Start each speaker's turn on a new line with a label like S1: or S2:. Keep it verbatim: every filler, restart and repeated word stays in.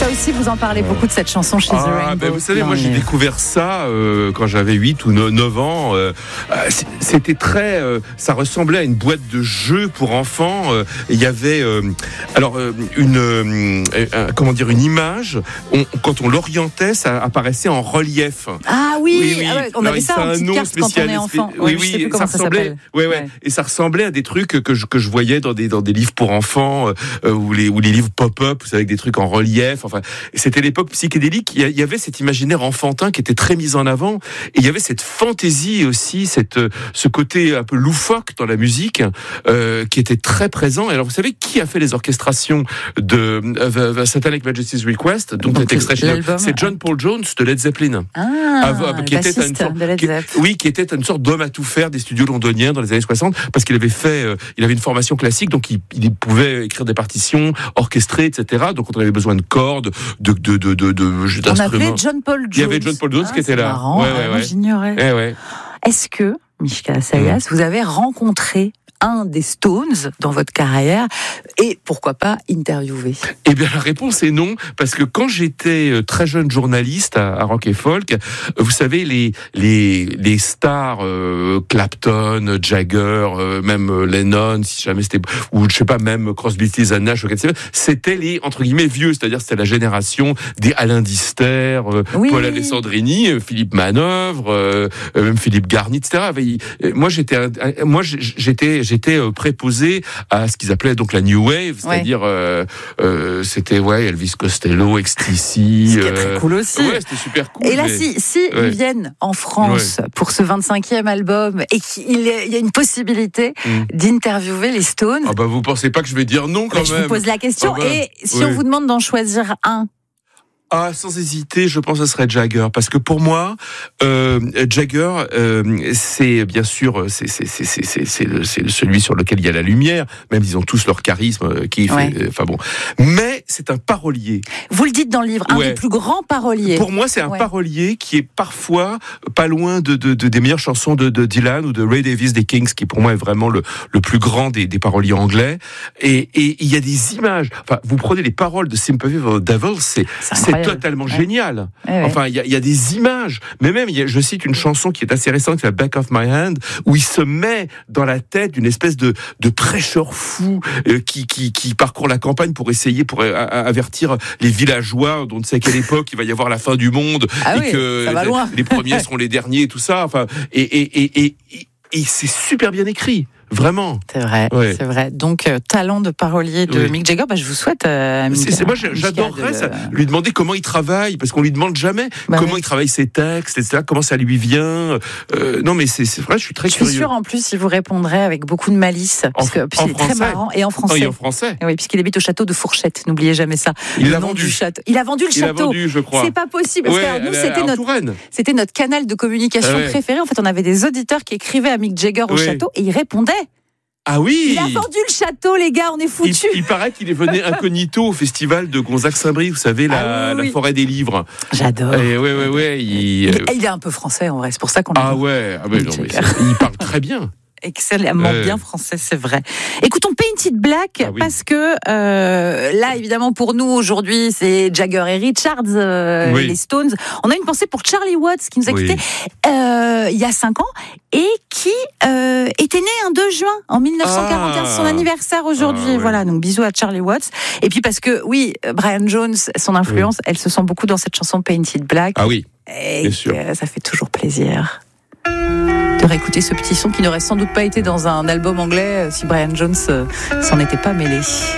S1: aussi, vous en parlez beaucoup de cette chanson chez
S2: ah,
S1: The Rainbow.
S2: Ben vous savez, moi j'ai découvert ça euh, quand j'avais huit ou neuf ans. Euh, c'était très... Euh, ça ressemblait à une boîte de jeux pour enfants. Il euh, y avait euh, alors euh, une... Euh, euh, comment dire, une image. On, quand on l'orientait, ça apparaissait en relief.
S1: Ah oui,
S2: oui, oui.
S1: Ah ouais, on
S2: alors,
S1: avait ça en petite carte quand on est enfant.
S2: Oui,
S1: ouais,
S2: oui,
S1: je sais plus comment
S2: ça
S1: ça
S2: ressemblait...
S1: s'appelle.
S2: Ouais, ouais. Ouais. Et ça ressemblait à des trucs que je, que je voyais dans des, dans des livres pour enfants, euh, ou, les, ou les livres pop-up, vous savez, avec des trucs en relief. Enfin, c'était l'époque psychédélique. Il y avait cet imaginaire enfantin qui était très mis en avant. Et il y avait cette fantaisie aussi, cette, ce côté un peu loufoque dans la musique, euh, qui était très présent. Et alors, vous savez qui a fait les orchestrations de uh, The, The Satanic Majesty's Request, dont cet extrait, c'est John Paul Jones de Led Zeppelin.
S1: Ah,
S2: ah qui était une sorte,
S1: de Led
S2: qui,
S1: Zepp.
S2: oui, qui était une sorte d'homme à tout faire des studios londoniens dans les années soixante, parce qu'il avait fait, euh, il avait une formation classique, donc il, il pouvait écrire des partitions, orchestrer, et cetera. Donc on avait besoin de cordes, de de de de, de d'instruments.
S1: On appelait John Paul Jones.
S2: Il y avait John Paul Jones ah, qui était là.
S1: Marrant,
S2: ouais,
S1: ouais,
S2: ouais,
S1: moi
S2: ouais.
S1: j'ignorais.
S2: Eh ouais.
S1: Est-ce que Mishka Sayas, mmh. vous avez rencontré un des Stones dans votre carrière et pourquoi pas interviewer?
S2: Eh bien la réponse est non, parce que quand j'étais très jeune journaliste à, à Rock et Folk, vous savez les les les stars euh, Clapton, Jagger, euh, même Lennon, si jamais c'était, ou je sais pas, même Crosby, Stills and Nash, c'était les entre guillemets vieux, c'est-à-dire c'était la génération des Alain Dister, euh, oui, Paul oui. Alessandrini, Philippe Manœuvre, euh, même Philippe Garny, et cetera. Moi j'étais moi j'étais j'étais préposé à ce qu'ils appelaient donc la New Wave, c'est-à-dire ouais. euh, euh, c'était ouais Elvis Costello, X T C.
S1: C'était euh, très cool aussi.
S2: Ouais, c'était super cool.
S1: Et là, mais... si, si ouais. ils viennent en France ouais. pour ce vingt-cinquième album et qu'il y a une possibilité mm. d'interviewer les Stones.
S2: Ah bah vous pensez pas que je vais dire non quand
S1: bah,
S2: même.
S1: Je vous pose la question ah bah, et si ouais. on vous demande d'en choisir un.
S2: Ah, sans hésiter, je pense que ce serait Jagger, parce que pour moi, euh, Jagger, euh, c'est bien sûr, c'est c'est c'est c'est c'est c'est, le, c'est celui sur lequel il y a la lumière. Même ils ont tous leur charisme, qui fait, ouais. enfin bon. Mais c'est un parolier.
S1: Vous le dites dans le livre, un ouais. des plus grands paroliers.
S2: Pour moi, c'est un ouais. parolier qui est parfois pas loin de, de, de des meilleures chansons de, de Dylan ou de Ray Davies des Kings, qui pour moi est vraiment le le plus grand des des paroliers anglais. Et et il y a des images. Enfin, vous prenez les paroles de Sympathy for the Devil, c'est c'est, c'est totalement ouais. génial. Ouais, enfin, il y, y a des images. Mais même, y a, je cite une chanson qui est assez récente, qui s'appelle Back of My Hand, où il se met dans la tête d'une espèce de, de prêcheur fou euh, qui, qui, qui parcourt la campagne pour essayer, pour euh, avertir les villageois dont on ne sait à quelle époque il va y avoir la fin du monde
S1: ah
S2: et
S1: oui,
S2: que
S1: les,
S2: les premiers seront les derniers et tout ça. Enfin, et, et, et, et, et, et c'est super bien écrit. Vraiment.
S1: C'est vrai, ouais. c'est vrai. Donc, euh, talent de parolier de oui. Mick Jagger, bah, je vous souhaite... Euh,
S2: c'est, c'est, moi, j'adorerais de... ça, lui demander comment il travaille, parce qu'on lui demande jamais bah comment oui. il travaille ses textes, et cetera, comment ça lui vient. Euh, non, mais c'est, c'est vrai, je suis très
S1: je
S2: curieux.
S1: Je suis sûre, en plus, il vous répondrait avec beaucoup de malice, parce que,
S2: en
S1: c'est très marrant, et en français.
S2: Oh, et en français.
S1: Et oui, puisqu'il habite au château de Fourchette, n'oubliez jamais ça.
S2: Il l'a vendu.
S1: Château. Il a vendu le
S2: il
S1: château.
S2: Il l'a vendu, je crois.
S1: C'est pas possible, parce
S2: ouais,
S1: que nous, c'était notre, c'était notre canal de communication ouais. préféré. En fait, on avait des auditeurs qui écrivaient à Mick Jagger au ouais. château, et il répondait.
S2: Ah oui.
S1: Il a vendu le château, les gars, on est foutus.
S2: Il, il paraît qu'il est venu incognito au festival de Gonzague-Saint-Brie, vous savez, la, ah oui, oui. la forêt des livres.
S1: J'adore.
S2: Et ouais, ouais, ouais. Il,
S1: il, il est un peu français, en vrai, c'est pour ça qu'on l'a
S2: Ah ouais, ah ouais non, mais il parle très bien.
S1: Excellemment euh... bien français, c'est vrai. Écoutons Painted Black, ah oui. parce que euh, là, évidemment, pour nous, aujourd'hui, c'est Jagger et Richards, euh, oui. les Stones. On a une pensée pour Charlie Watts, qui nous a oui. quittés euh, il y a cinq ans, et qui euh, était né un deux juin, en dix-neuf cent quarante et un, ah. son anniversaire aujourd'hui. Ah, ouais. Voilà, donc bisous à Charlie Watts. Et puis parce que, oui, Brian Jones, son influence, oui. elle se sent beaucoup dans cette chanson Painted Black.
S2: Ah oui,
S1: et
S2: bien sûr.
S1: Ça fait toujours plaisir de réécouter ce petit son qui n'aurait sans doute pas été dans un album anglais si Brian Jones s'en était pas mêlé.